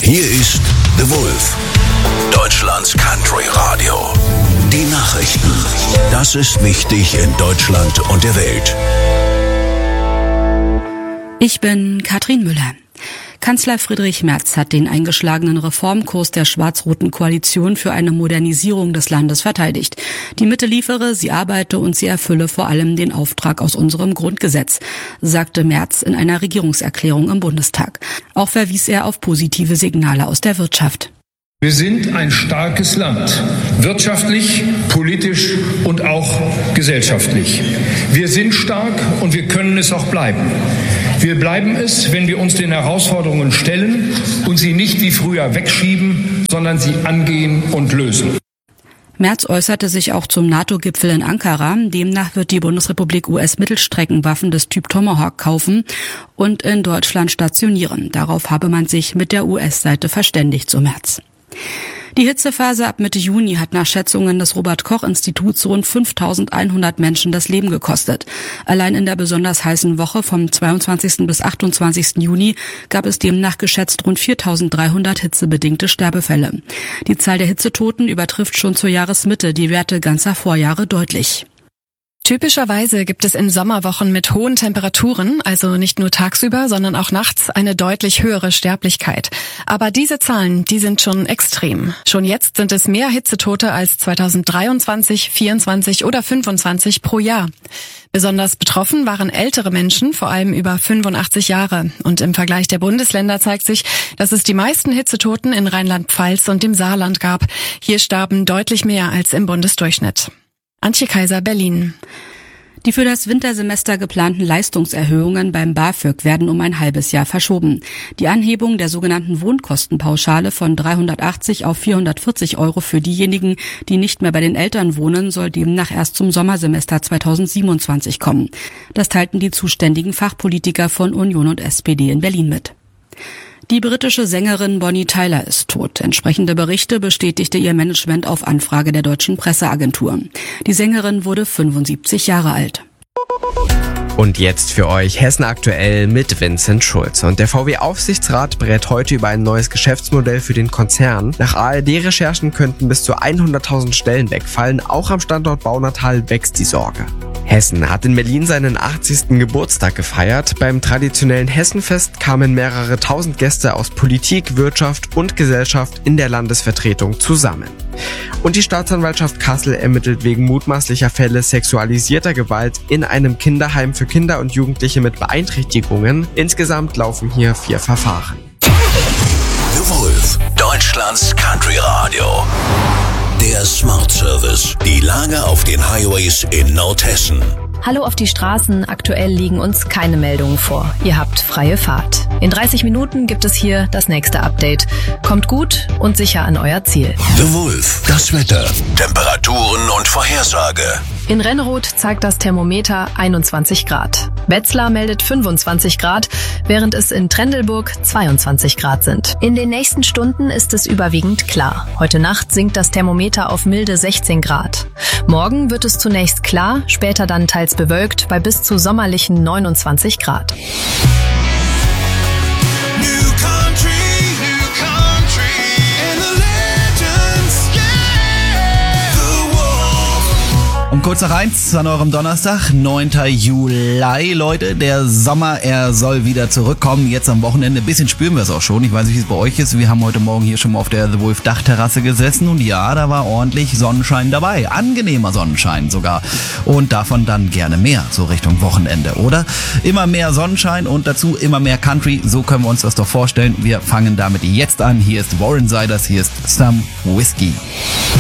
Hier ist The Wolf, Deutschlands Country Radio. Die Nachrichten. Das ist wichtig in Deutschland und der Welt. Ich bin Katrin Müller. Kanzler Friedrich Merz hat den eingeschlagenen Reformkurs der schwarz-roten Koalition für eine Modernisierung des Landes verteidigt. Die Mitte liefere, sie arbeite und sie erfülle vor allem den Auftrag aus unserem Grundgesetz, sagte Merz in einer Regierungserklärung im Bundestag. Auch verwies er auf positive Signale aus der Wirtschaft. Wir sind ein starkes Land, wirtschaftlich, politisch und auch gesellschaftlich. Wir sind stark und wir können es auch bleiben. Wir bleiben es, wenn wir uns den Herausforderungen stellen und sie nicht wie früher wegschieben, sondern sie angehen und lösen. Merz äußerte sich auch zum NATO-Gipfel in Ankara. Demnach wird die Bundesrepublik US-Mittelstreckenwaffen des Typ Tomahawk kaufen und in Deutschland stationieren. Darauf habe man sich mit der US-Seite verständigt, so Merz. Die Hitzephase ab Mitte Juni hat nach Schätzungen des Robert-Koch-Instituts rund 5.100 Menschen das Leben gekostet. Allein in der besonders heißen Woche vom 22. bis 28. Juni gab es demnach geschätzt rund 4.300 hitzebedingte Sterbefälle. Die Zahl der Hitzetoten übertrifft schon zur Jahresmitte die Werte ganzer Vorjahre deutlich. Typischerweise gibt es in Sommerwochen mit hohen Temperaturen, also nicht nur tagsüber, sondern auch nachts, eine deutlich höhere Sterblichkeit. Aber diese Zahlen, die sind schon extrem. Schon jetzt sind es mehr Hitzetote als 2023, 24 oder 25 pro Jahr. Besonders betroffen waren ältere Menschen, vor allem über 85 Jahre. Und im Vergleich der Bundesländer zeigt sich, dass es die meisten Hitzetoten in Rheinland-Pfalz und dem Saarland gab. Hier starben deutlich mehr als im Bundesdurchschnitt. Antje Kaiser, Berlin. Die für das Wintersemester geplanten Leistungserhöhungen beim BAföG werden um ein halbes Jahr verschoben. Die Anhebung der sogenannten Wohnkostenpauschale von 380 auf 440 € für diejenigen, die nicht mehr bei den Eltern wohnen, soll demnach erst zum Sommersemester 2027 kommen. Das teilten die zuständigen Fachpolitiker von Union und SPD in Berlin mit. Die britische Sängerin Bonnie Tyler ist tot. Entsprechende Berichte bestätigte ihr Management auf Anfrage der deutschen Presseagentur. Die Sängerin wurde 75 Jahre alt. Und jetzt für euch Hessen aktuell mit Vincent Schulze. Und der VW-Aufsichtsrat berät heute über ein neues Geschäftsmodell für den Konzern. Nach ARD-Recherchen könnten bis zu 100.000 Stellen wegfallen. Auch am Standort Baunatal wächst die Sorge. Hessen hat in Berlin seinen 80. Geburtstag gefeiert. Beim traditionellen Hessenfest kamen mehrere tausend Gäste aus Politik, Wirtschaft und Gesellschaft in der Landesvertretung zusammen. Und die Staatsanwaltschaft Kassel ermittelt wegen mutmaßlicher Fälle sexualisierter Gewalt in einem Kinderheim für Kinder und Jugendliche mit Beeinträchtigungen. Insgesamt laufen hier 4 Verfahren. The Wolf, Deutschlands Country Radio. Der Smart Service. Die Lage auf den Highways in Nordhessen. Hallo auf die Straßen, aktuell liegen uns keine Meldungen vor. Ihr habt freie Fahrt. In 30 Minuten gibt es hier das nächste Update. Kommt gut und sicher an euer Ziel. The Wolf, das Wetter, Temperaturen und Vorhersage. In Renneroth zeigt das Thermometer 21 Grad. Wetzlar meldet 25 Grad, während es in Trendelburg 22 Grad sind. In den nächsten Stunden ist es überwiegend klar. Heute Nacht sinkt das Thermometer auf milde 16 Grad. Morgen wird es zunächst klar, später dann teils bewölkt bei bis zu sommerlichen 29 Grad. Um kurz nach 1 an eurem Donnerstag, 9. Juli. Leute, der Sommer, er soll wieder zurückkommen. Jetzt am Wochenende, ein bisschen spüren wir es auch schon. Ich weiß nicht, wie es bei euch ist. Wir haben heute Morgen hier schon mal auf der The Wolf Dachterrasse gesessen und ja, da war ordentlich Sonnenschein dabei. Angenehmer Sonnenschein sogar. Und davon dann gerne mehr, so Richtung Wochenende, oder? Immer mehr Sonnenschein und dazu immer mehr Country. So können wir uns das doch vorstellen. Wir fangen damit jetzt an. Hier ist Warren Siders, hier ist Some Whiskey.